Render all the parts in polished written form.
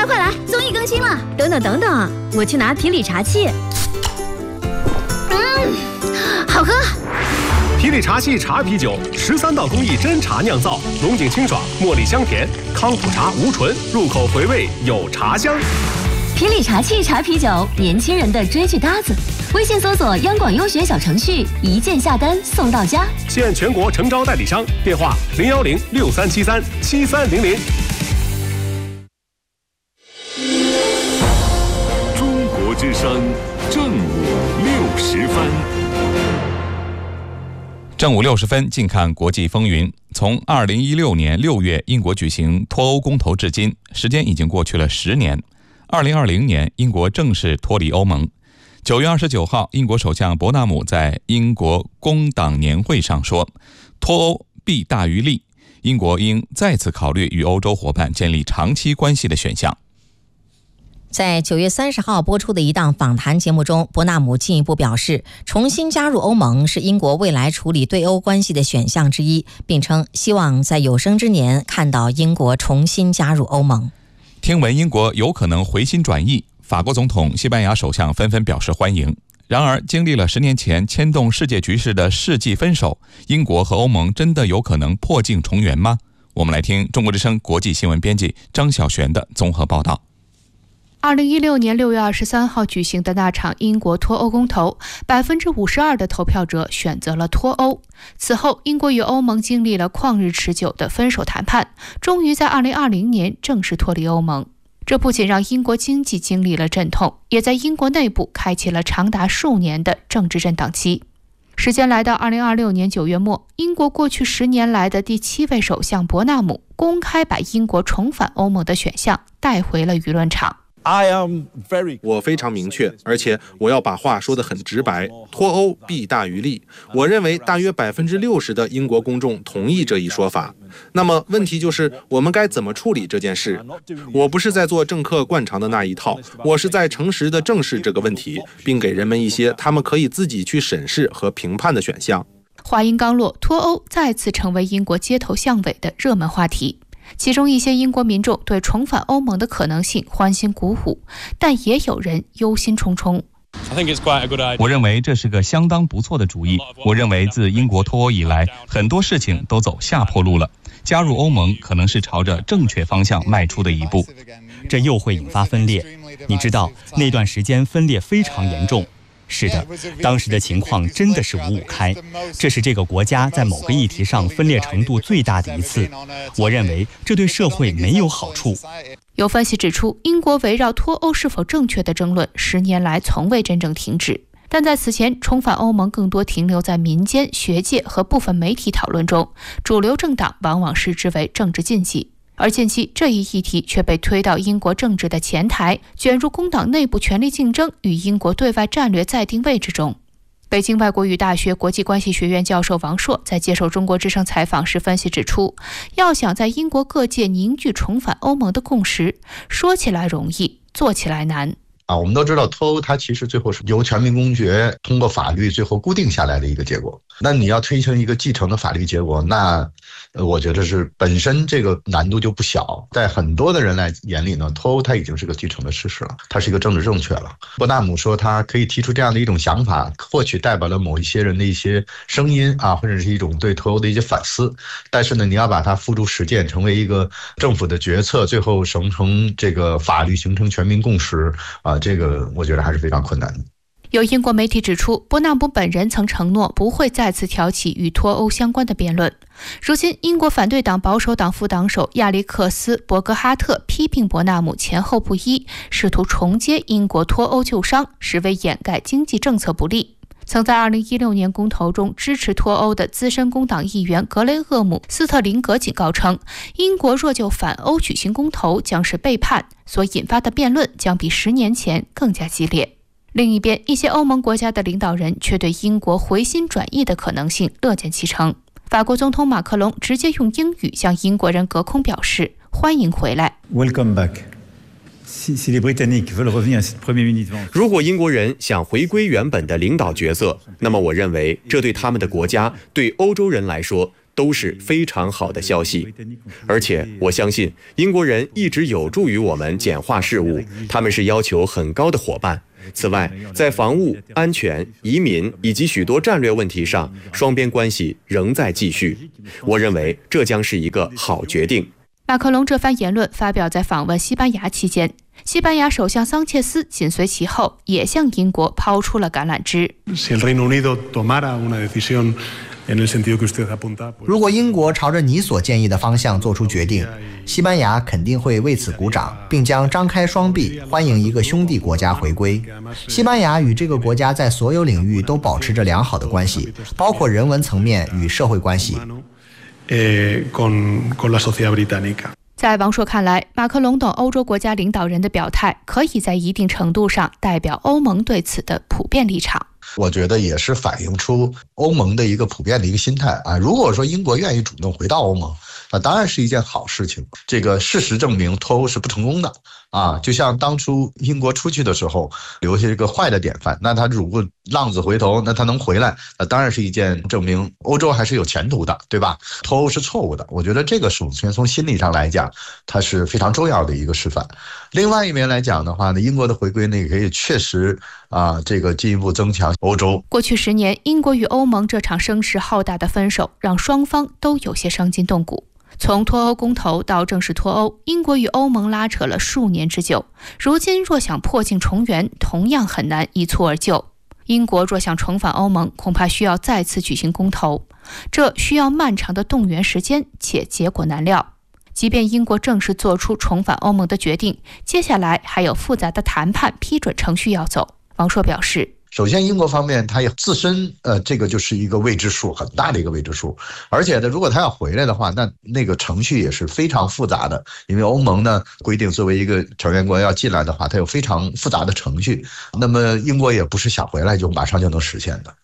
快来，综艺更新了！等等，我去拿提理茶器。好喝。 提理茶器茶啤酒，13道工艺真茶酿造，浓井清爽，茉莉香甜，康普茶无醇，入口回味有茶香。 提理茶器茶啤酒，年轻人的追剧搭子。微信搜索央广优选小程序，一键下单送到家。 现全国诚招代理商，电话01063737300。 中国之声正午60分。 正午60分，近看国际风云。从2016年6月英国举行脱欧公投至今，时间已经过去了10年。2020年，英国正式脱离欧盟。9月29号，英国首相伯纳姆在英国工党年会上说，脱欧弊大于利，英国应再次考虑与欧洲伙伴建立长期关系的选项。 在9月30号播出的一档访谈节目中，伯纳姆进一步表示，重新加入欧盟是英国未来处理对欧关系的选项之一，并称希望在有生之年看到英国重新加入欧盟。 听闻英国有可能回心转意，法国总统、西班牙首相纷纷表示欢迎。然而，经历了10年前牵动世界局势的世纪分手，英国和欧盟真的有可能破镜重圆吗？我们来听中国之声国际新闻编辑张晓璇的综合报道。 2016年6月23号举行的那场英国脱欧公投，52%的投票者选择了脱欧。此后，英国与欧盟经历了旷日持久的分手谈判，终于在2020年正式脱离欧盟。这不仅让英国经济经历了阵痛，也在英国内部开启了长达数年的政治震荡期。时间来到2026年9月末，英国过去10年来的第7位首相伯纳姆公开把英国重返欧盟的选项带回了舆论场。 我非常明确，而且我要把话说得很直白，脱欧弊大于利。我认为大约60%的英国公众同意这一说法。那么问题就是我们该怎么处理这件事？我不是在做政客惯常的那一套，我是在诚实地正视这个问题，并给人们一些他们可以自己去审视和评判的选项。 话音刚落，脱欧再次成为英国街头巷尾的热门话题。其中一些英国民众对重返欧盟的可能性欢欣鼓舞，但也有人忧心忡忡。 我认为这是个相当不错的主意。我认为自英国脱欧以来，很多事情都走下坡路了。加入欧盟可能是朝着正确方向迈出的一步。 这又会引发分裂。你知道，那段时间分裂非常严重。是的，当时的情况真的是五五开，这是这个国家在某个议题上分裂程度最大的一次。我认为这对社会没有好处。 有分析指出，英国围绕脱欧是否正确的争论10年来从未真正停止，但在此前，重返欧盟更多停留在民间、学界和部分媒体讨论中，主流政党往往视之为政治禁忌。而近期这一议题却被推到英国政治的前台，卷入工党内部权力竞争与英国对外战略再定位之中。北京外国语大学国际关系学院教授王硕在接受中国之声采访时分析指出，要想在英国各界凝聚重返欧盟的共识，说起来容易，做起来难。 我们都知道脱欧它其实最后是由全民公决通过法律最后固定下来的一个结果。那你要推行一个继承的法律结果，那我觉得是本身这个难度就不小。在很多的人眼里呢，脱欧它已经是个继承的事实了，它是一个政治正确了。伯纳姆说他可以提出这样的一种想法，或许代表了某一些人的一些声音或者是一种对脱欧的一些反思。但是呢，你要把它付诸实践，成为一个政府的决策，最后形成这个法律，形成全民共识这个我觉得还是非常困难的。 有英国媒体指出，伯纳姆本人曾承诺不会再次挑起与脱欧相关的辩论。如今，英国反对党保守党副党首亚历克斯·伯格哈特批评伯纳姆前后不一，试图重接英国脱欧旧伤，实为掩盖经济政策不利。曾在2016年公投中支持脱欧的资深工党议员格雷厄姆·斯特林格警告称，英国若就反欧举行公投将是背叛，所引发的辩论将比10年前更加激烈。另一边，一些欧盟国家的领导人却对英国回心转意的可能性乐见其成。法国总统马克龙直接用英语向英国人隔空表示欢迎回来。 Welcome back。 如果英国人想回归原本的领导角色，那么我认为这对他们的国家，对欧洲人来说都是非常好的消息。而且我相信英国人一直有助于我们简化事务，他们是要求很高的伙伴。此外，在防务、安全、移民以及许多战略问题上，双边关系仍在继续。我认为这将是一个好决定。 马克龙这番言论发表在访问西班牙期间，西班牙首相桑切斯紧随其后，也向英国抛出了橄榄枝。 如果英国朝着你所建议的方向做出决定，西班牙肯定会为此鼓掌，并将张开双臂欢迎一个兄弟国家回归。西班牙与这个国家在所有领域都保持着良好的关系，包括人文层面与社会关系。 在王朔看来，马克龙等欧洲国家领导人的表态可以在一定程度上代表欧盟对此的普遍立场。 我觉得也是反映出欧盟的一个普遍的一个心态啊。如果说英国愿意主动回到欧盟，那当然是一件好事情。这个事实证明脱欧是不成功的啊，就像当初英国出去的时候留下一个坏的典范，那他如果浪子回头，那他能回来，那当然是一件证明欧洲还是有前途的，对吧？脱欧是错误的，我觉得这个首先从心理上来讲，它是非常重要的一个示范。另外一面来讲的话呢，英国的回归呢，也可以确实这个进一步增强欧洲。 过去10年，英国与欧盟这场声势浩大的分手，让双方都有些伤筋动骨。从脱欧公投到正式脱欧，英国与欧盟拉扯了数年之久。如今若想破镜重圆，同样很难一蹴而就。英国若想重返欧盟，恐怕需要再次举行公投，这需要漫长的动员时间，且结果难料。即便英国正式做出重返欧盟的决定，接下来还有复杂的谈判批准程序要走。王朔表示， 首先英国方面它也自身这个就是一个未知数，很大的一个未知数，而且呢，如果他要回来的话，那个程序也是非常复杂的，因为欧盟呢规定作为一个成员国要进来的话，它有非常复杂的程序，那么英国也不是想回来就马上就能实现的。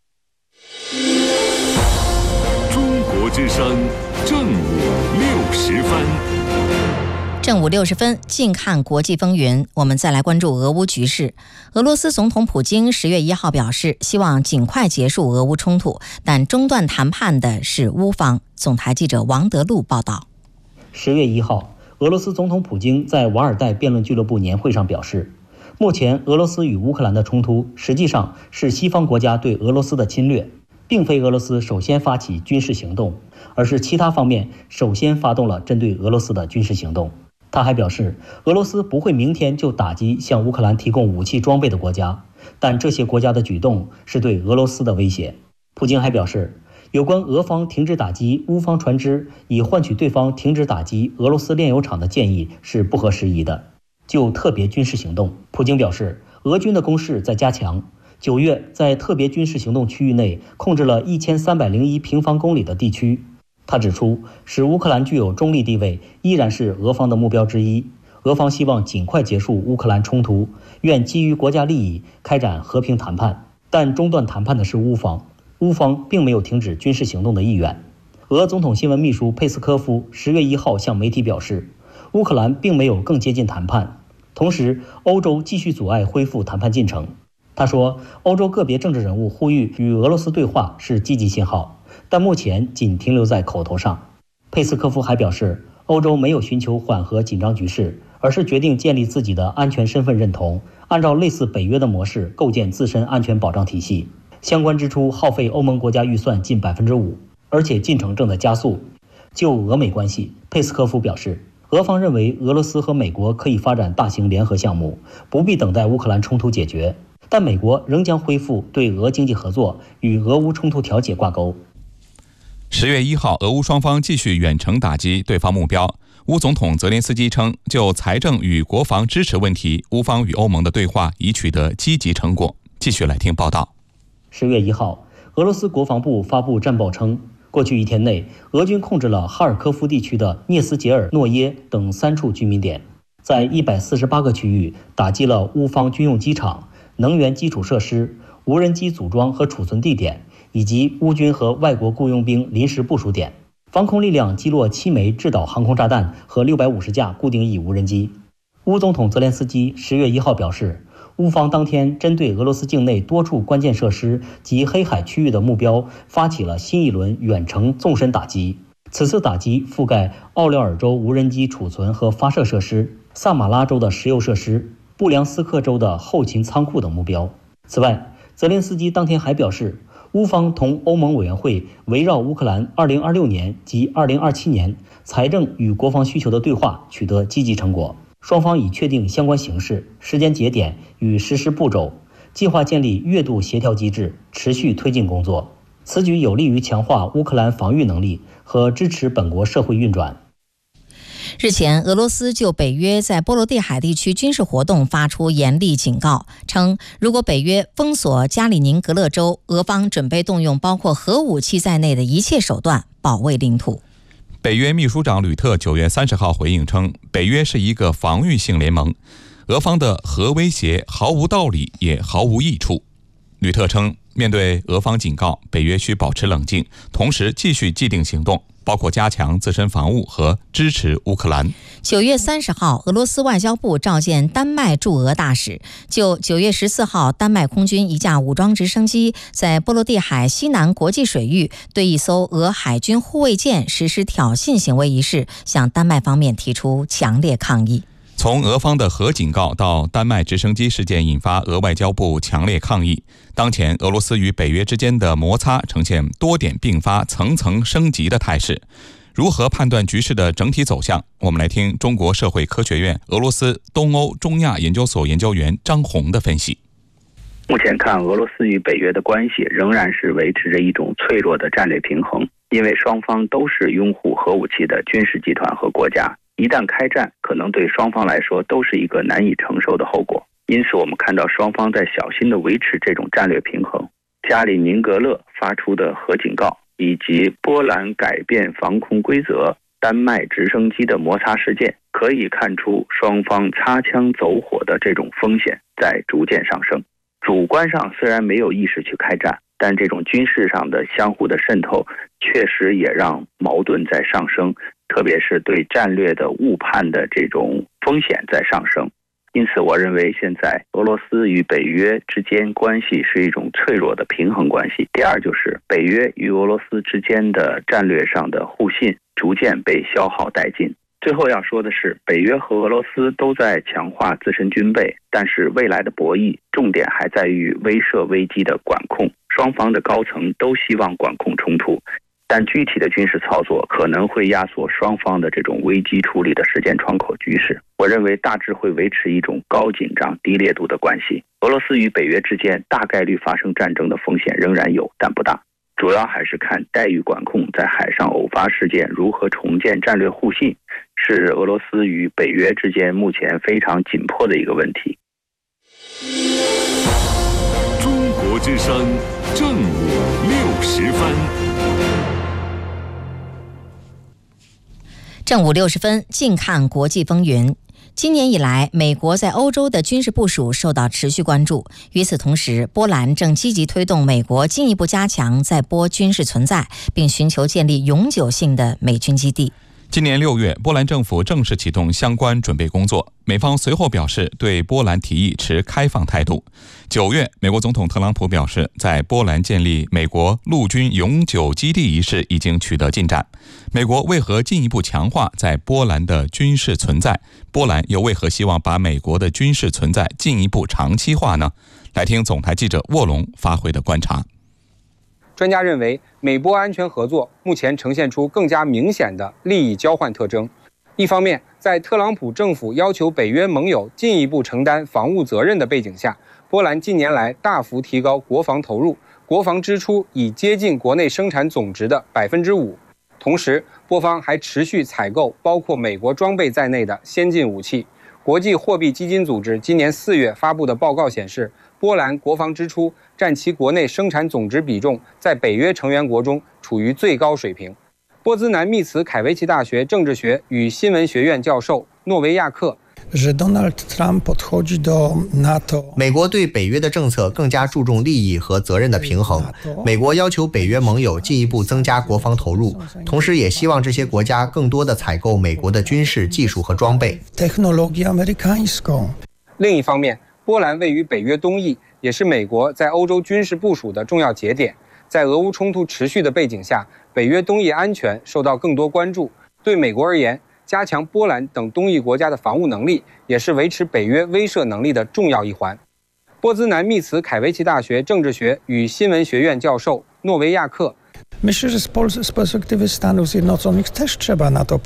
中国之声正午60分。 正午60分，近看国际风云。我们再来关注俄乌局势。俄罗斯总统普京10月1号表示，希望尽快结束俄乌冲突，但中断谈判的是乌方。总台记者王德禄报道。 10月1号，俄罗斯总统普京在瓦尔代辩论俱乐部年会上表示，目前俄罗斯与乌克兰的冲突实际上是西方国家对俄罗斯的侵略，并非俄罗斯首先发起军事行动，而是其他方面首先发动了针对俄罗斯的军事行动。他还表示，俄罗斯不会明天就打击向乌克兰提供武器装备的国家，但这些国家的举动是对俄罗斯的威胁。普京还表示，有关俄方停止打击乌方船只以换取对方停止打击俄罗斯炼油厂的建议是不合时宜的。就特别军事行动，普京表示，俄军的攻势在加强。9月，在特别军事行动区域内控制了1301平方公里的地区。他指出，使乌克兰具有中立地位依然是俄方的目标之一。俄方希望尽快结束乌克兰冲突，愿基于国家利益开展和平谈判，但中断谈判的是乌方，乌方并没有停止军事行动的意愿。俄总统新闻秘书佩斯科夫10月1号向媒体表示，乌克兰并没有更接近谈判，同时欧洲继续阻碍恢复谈判进程。他说，欧洲个别政治人物呼吁与俄罗斯对话是积极信号，但目前仅停留在口头上。佩斯科夫还表示，欧洲没有寻求缓和紧张局势，而是决定建立自己的安全身份认同，按照类似北约的模式构建自身安全保障体系。相关支出耗费欧盟国家预算近 5%， 而且进程正在加速。就俄美关系，佩斯科夫表示，俄方认为俄罗斯和美国可以发展大型联合项目，不必等待乌克兰冲突解决，但美国仍将恢复对俄经济合作，与俄乌冲突调解挂钩。 10月1号，俄乌双方继续远程打击对方目标。乌总统泽连斯基称，就财政与国防支持问题，乌方与欧盟的对话已取得积极成果。继续来听报道。 10月1号，俄罗斯国防部发布战报称，过去1天内，俄军控制了哈尔科夫地区的涅斯杰尔、诺耶等3处居民点，在148个区域打击了乌方军用机场、能源基础设施、无人机组装和储存地点，以及乌军和外国雇佣兵临时部署点。防空力量击落7枚制导航空炸弹和650架固定翼无人机。乌总统泽连斯基10月1号表示， 乌方当天针对俄罗斯境内多处关键设施及黑海区域的目标发起了新一轮远程纵深打击。此次打击覆盖奥廖尔州无人机储存和发射设施、萨马拉州的石油设施、布良斯克州的后勤仓库等目标。此外，泽连斯基当天还表示，乌方同欧盟委员会围绕乌克兰2026年及2027年财政与国防需求的对话取得积极成果，双方已确定相关形势、时间节点与实施步骤，计划建立月度协调机制，持续推进工作。此举有利于强化乌克兰防御能力和支持本国社会运转。 日前，俄罗斯就北约在波罗的海地区军事活动发出严厉警告，称如果北约封锁加里宁格勒州，俄方准备动用包括核武器在内的一切手段保卫领土。 北约秘书长吕特9月30号回应称，北约是一个防御性联盟，俄方的核威胁毫无道理也毫无益处。吕特称，面对俄方警告，北约需保持冷静，同时继续既定行动，包括加强自身防务和支持乌克兰。 9月30号，俄罗斯外交部召见丹麦驻俄大使，就9月14号丹麦空军一架武装直升机在波罗的海西南国际水域对一艘俄海军护卫舰实施挑衅行为一事，向丹麦方面提出强烈抗议。 从俄方的核警告到丹麦直升机事件引发俄外交部强烈抗议。当前俄罗斯与北约之间的摩擦呈现多点并发、层层升级的态势。如何判断局势的整体走向？我们来听中国社会科学院俄罗斯东欧中亚研究所研究员张红的分析。 目前看，俄罗斯与北约的关系仍然是维持着一种脆弱的战略平衡，因为双方都是拥护核武器的军事集团和国家。一旦开战，可能对双方来说都是一个难以承受的后果。因此，我们看到双方在小心地维持这种战略平衡。加里宁格勒发出的核警告，以及波兰改变防空规则、丹麦直升机的摩擦事件，可以看出双方擦枪走火的这种风险在逐渐上升。主观上虽然没有意识去开战，但这种军事上的相互的渗透，确实也让矛盾在上升，特别是对战略的误判的这种风险在上升。因此，我认为现在俄罗斯与北约之间关系是一种脆弱的平衡关系。第二，就是北约与俄罗斯之间的战略上的互信逐渐被消耗殆尽。最后要说的是，北约和俄罗斯都在强化自身军备，但是未来的博弈重点还在于威慑危机的管控。双方的高层都希望管控冲突，但具体的军事操作可能会压缩双方的这种危机处理的时间窗口局势。我认为大致会维持一种高紧张、低烈度的关系。俄罗斯与北约之间大概率发生战争的风险仍然有，但不大。主要还是看待遇管控在海上偶发事件如何重建战略互信，是俄罗斯与北约之间目前非常紧迫的一个问题。 中国之声正午60分。 正午60分，近看国际风云。今年以来，美国在欧洲的军事部署受到持续关注。与此同时，波兰正积极推动美国进一步加强在波军事存在，并寻求建立永久性的美军基地。 今年6月，波兰政府正式启动相关准备工作，美方随后表示对波兰提议持开放态度。9月，美国总统特朗普表示，在波兰建立美国陆军永久基地一事已经取得进展。美国为何进一步强化在波兰的军事存在？波兰又为何希望把美国的军事存在进一步长期化呢？来听总台记者沃龙发回的观察。 专家认为，美波安全合作目前呈现出更加明显的利益交换特征。一方面，在特朗普政府要求北约盟友进一步承担防务责任的背景下，波兰近年来大幅提高国防投入，国防支出已接近国内生产总值的5%。同时，波方还持续采购包括美国装备在内的先进武器。国际货币基金组织今年4月发布的报告显示，波兰国防支出占其国内生产总值比重在北约成员国中处于最高水平。波兹南密茨凯维奇大学政治学与新闻学院教授诺维亚克美国对北约的政策更加注重利益和责任的平衡。美国要求北约盟友进一步增加国防投入，同时也希望这些国家更多地采购美国的军事技术和装备。 另一方面， 波兰位于北约东翼，也是美国在欧洲军事部署的重要节点。在俄乌冲突持续的背景下，北约东翼安全受到更多关注。对美国而言，加强波兰等东翼国家的防务能力，也是维持北约威慑能力的重要一环。波兹南密茨凯维奇大学政治学与新闻学院教授诺维亚克